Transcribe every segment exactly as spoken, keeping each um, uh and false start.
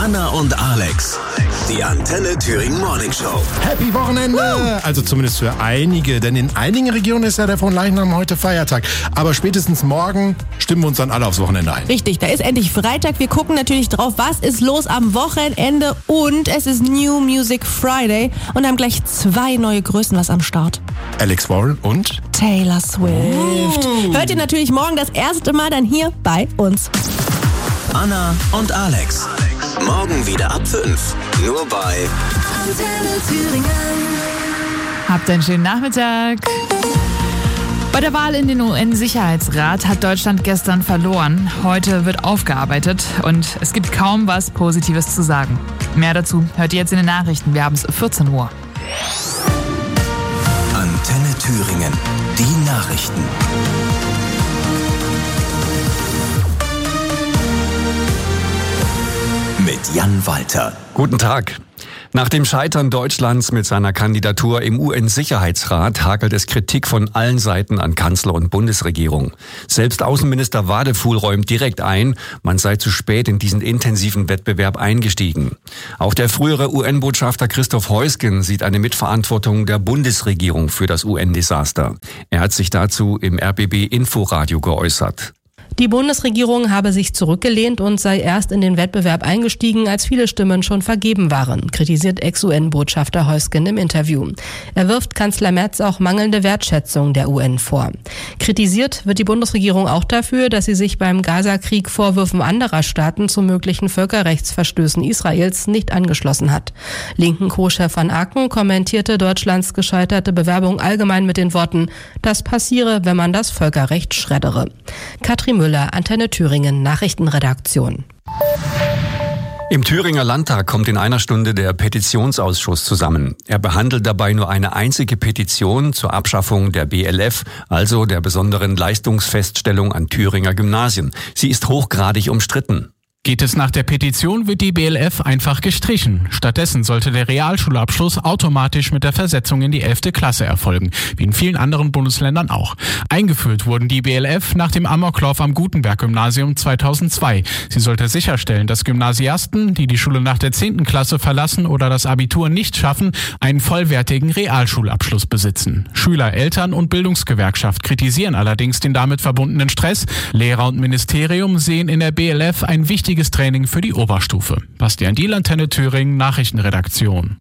Anna und Alex, die Antenne Thüringen Morning Show. Happy Wochenende! Woo! Also zumindest für einige, denn in einigen Regionen ist ja der Fronleichnam heute Feiertag. Aber spätestens morgen stimmen wir uns dann alle aufs Wochenende ein. Richtig, da ist endlich Freitag. Wir gucken natürlich drauf, was ist los am Wochenende. Und es ist New Music Friday und haben gleich zwei neue Größen was am Start. Alex Warren und Taylor Swift. Uh. Hört ihr natürlich morgen das erste Mal dann hier bei uns. Anna und Alex. Morgen wieder ab fünf. Nur bei Antenne Thüringen. Habt einen schönen Nachmittag. Bei der Wahl in den U N-Sicherheitsrat hat Deutschland gestern verloren. Heute wird aufgearbeitet und es gibt kaum was Positives zu sagen. Mehr dazu hört ihr jetzt in den Nachrichten. Wir haben es vierzehn Uhr. Antenne Thüringen. Die Nachrichten. Mit Jan Walter. Guten Tag. Nach dem Scheitern Deutschlands mit seiner Kandidatur im U N-Sicherheitsrat hakelt es Kritik von allen Seiten an Kanzler und Bundesregierung. Selbst Außenminister Wadefuhl räumt direkt ein, man sei zu spät in diesen intensiven Wettbewerb eingestiegen. Auch der frühere U N-Botschafter Christoph Heusgen sieht eine Mitverantwortung der Bundesregierung für das U N-Desaster. Er hat sich dazu im R B B-Inforadio geäußert. Die Bundesregierung habe sich zurückgelehnt und sei erst in den Wettbewerb eingestiegen, als viele Stimmen schon vergeben waren, kritisiert Ex-U N-Botschafter Heusgen im Interview. Er wirft Kanzler Merz auch mangelnde Wertschätzung der U N vor. Kritisiert wird die Bundesregierung auch dafür, dass sie sich beim Gaza-Krieg Vorwürfen anderer Staaten zu möglichen Völkerrechtsverstößen Israels nicht angeschlossen hat. Linken Co-Chef Van Aken kommentierte Deutschlands gescheiterte Bewerbung allgemein mit den Worten: Das passiere, wenn man das Völkerrecht schreddere. Katrin Müller, Antenne Thüringen, Nachrichtenredaktion. Im Thüringer Landtag kommt in einer Stunde der Petitionsausschuss zusammen. Er behandelt dabei nur eine einzige Petition zur Abschaffung der B L F, also der besonderen Leistungsfeststellung an Thüringer Gymnasien. Sie ist hochgradig umstritten. Geht es nach der Petition, wird die B L F einfach gestrichen. Stattdessen sollte der Realschulabschluss automatisch mit der Versetzung in die elfte Klasse erfolgen, wie in vielen anderen Bundesländern auch. Eingeführt wurden die B L F nach dem Amoklauf am Gutenberg-Gymnasium zweitausendzwei. Sie sollte sicherstellen, dass Gymnasiasten, die die Schule nach der zehnten Klasse verlassen oder das Abitur nicht schaffen, einen vollwertigen Realschulabschluss besitzen. Schüler, Eltern und Bildungsgewerkschaft kritisieren allerdings den damit verbundenen Stress. Lehrer und Ministerium sehen in der B L F ein wichtiges Training für die Oberstufe. Bastian Diel, Antenne Thüringen, Nachrichtenredaktion.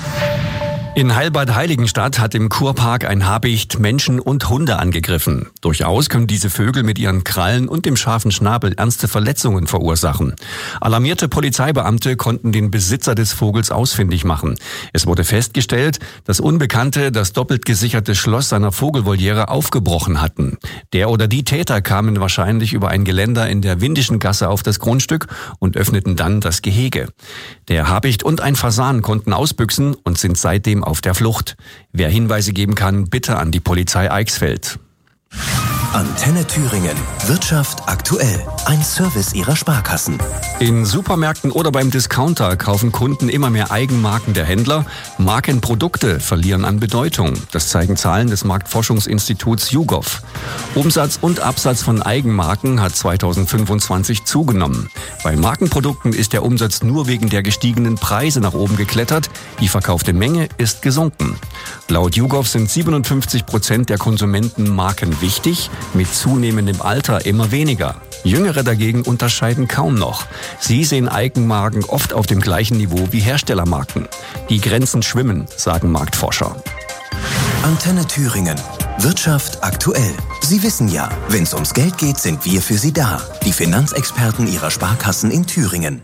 In Heilbad-Heiligenstadt hat im Kurpark ein Habicht Menschen und Hunde angegriffen. Durchaus können diese Vögel mit ihren Krallen und dem scharfen Schnabel ernste Verletzungen verursachen. Alarmierte Polizeibeamte konnten den Besitzer des Vogels ausfindig machen. Es wurde festgestellt, dass Unbekannte das doppelt gesicherte Schloss seiner Vogelvoliere aufgebrochen hatten. Der oder die Täter kamen wahrscheinlich über ein Geländer in der Windischen Gasse auf das Grundstück und öffneten dann das Gehege. Der Habicht und ein Fasan konnten ausbüchsen und sind seitdem auf der Flucht. Wer Hinweise geben kann, bitte an die Polizei Eichsfeld. Antenne Thüringen. Wirtschaft aktuell. Ein Service ihrer Sparkassen. In Supermärkten oder beim Discounter kaufen Kunden immer mehr Eigenmarken der Händler. Markenprodukte verlieren an Bedeutung. Das zeigen Zahlen des Marktforschungsinstituts YouGov. Umsatz und Absatz von Eigenmarken hat zweitausendfünfundzwanzig zugenommen. Bei Markenprodukten ist der Umsatz nur wegen der gestiegenen Preise nach oben geklettert. Die verkaufte Menge ist gesunken. Laut YouGov sind siebenundfünfzig Prozent der Konsumenten Marken wichtig, mit zunehmendem Alter immer weniger. Jüngere dagegen unterscheiden kaum noch. Sie sehen Eigenmarken oft auf dem gleichen Niveau wie Herstellermarken. Die Grenzen schwimmen, sagen Marktforscher. Antenne Thüringen. Wirtschaft aktuell. Sie wissen ja, wenn es ums Geld geht, sind wir für Sie da. Die Finanzexperten Ihrer Sparkassen in Thüringen.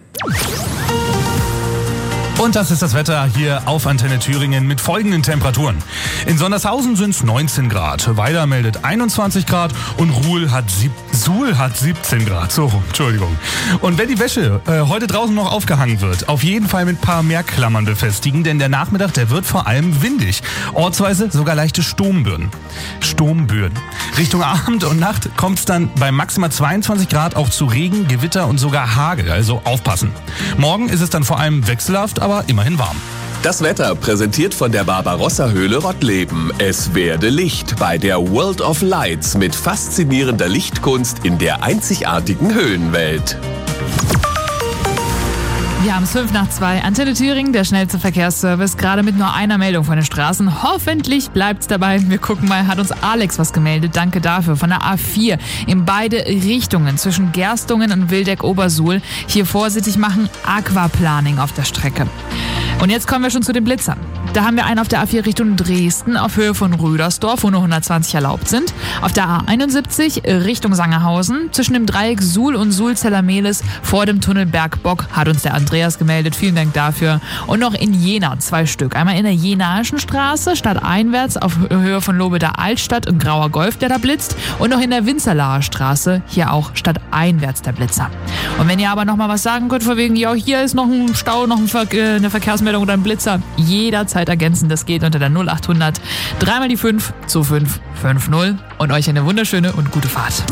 Und das ist das Wetter hier auf Antenne Thüringen mit folgenden Temperaturen. In Sondershausen sind es neunzehn Grad, Weiler meldet einundzwanzig Grad und Ruhl hat, sieb- Suhl hat siebzehn Grad. So, Entschuldigung. Und wenn die Wäsche äh, heute draußen noch aufgehangen wird, auf jeden Fall mit ein paar mehr Klammern befestigen, denn der Nachmittag, der wird vor allem windig. Ortsweise sogar leichte Sturmböen. Sturmböen. Richtung Abend und Nacht kommt es dann bei maximal zweiundzwanzig Grad auch zu Regen, Gewitter und sogar Hagel, also aufpassen. Morgen ist es dann vor allem wechselhaft, aber immerhin warm. Das Wetter präsentiert von der Barbarossa-Höhle Rottleben. Es werde Licht bei der World of Lights mit faszinierender Lichtkunst in der einzigartigen Höhlenwelt. Wir haben es fünf nach zwei. Antenne Thüringen, der schnellste Verkehrsservice, gerade mit nur einer Meldung von den Straßen. Hoffentlich bleibt's dabei. Wir gucken mal, hat uns Alex was gemeldet. Danke dafür. Von der A vier in beide Richtungen zwischen Gerstungen und Wildeck-Obersuhl. Hier vorsichtig machen, Aquaplaning auf der Strecke. Und jetzt kommen wir schon zu den Blitzern. Da haben wir einen auf der A vier Richtung Dresden auf Höhe von Rüdersdorf, wo nur hundertzwanzig erlaubt sind. Auf der A einundsiebzig Richtung Sangerhausen zwischen dem Dreieck Suhl und Suhl-Zellermehlis vor dem Tunnel Bergbock hat uns der Andreas gemeldet. Vielen Dank dafür. Und noch in Jena zwei Stück. Einmal in der Jenaischen Straße, stadteinwärts auf Höhe von Lobeder Altstadt und Grauer Golf, der da blitzt. Und noch in der Winzerlaher Straße, hier auch stadteinwärts der Blitzer. Und wenn ihr aber noch mal was sagen könnt, von wegen, ja, hier ist noch ein Stau, noch ein Ver- äh, eine Verkehrsmeldung oder ein Blitzer, jederzeit ergänzen. Das geht unter der null achthundert, dreimal die fünf zu fünf fünf null und euch eine wunderschöne und gute Fahrt.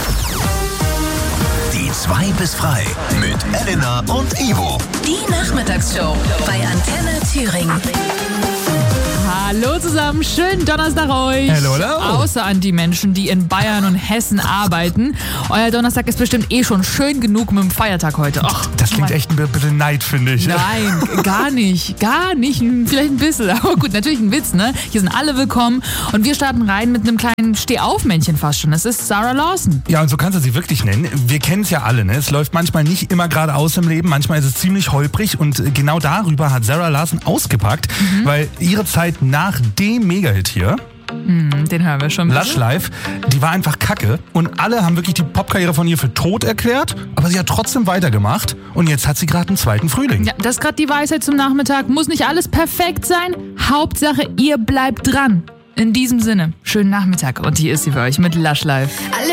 Die zwei bis frei mit Elena und Ivo. Die Nachmittagsshow bei Antenne Thüringen. Hallo zusammen, schönen Donnerstag euch. Hello, hello. Außer an die Menschen, die in Bayern und Hessen arbeiten. Euer Donnerstag ist bestimmt eh schon schön genug mit dem Feiertag heute. Och, Das klingt echt ein bisschen Neid, finde ich. Nein, gar nicht, gar nicht, vielleicht ein bisschen, aber gut, natürlich ein Witz, ne? Hier sind alle willkommen und wir starten rein mit einem kleinen Steh-auf-Männchen fast schon. Es ist Sarah Lawson. Ja, und so kannst du sie wirklich nennen. Wir kennen es ja alle, ne? Es läuft manchmal nicht immer geradeaus im Leben, manchmal ist es ziemlich holprig und genau darüber hat Sarah Lawson ausgepackt, mhm. weil ihre Zeit nach dem Mega-Hit hier, Mm, den hören wir schon. Lush Life, die war einfach kacke und alle haben wirklich die Popkarriere von ihr für tot erklärt, aber sie hat trotzdem weitergemacht und jetzt hat sie gerade einen zweiten Frühling. Ja, das ist gerade die Weisheit zum Nachmittag. Muss nicht alles perfekt sein. Hauptsache, ihr bleibt dran. In diesem Sinne, schönen Nachmittag und hier ist sie für euch mit Lush Life. Alle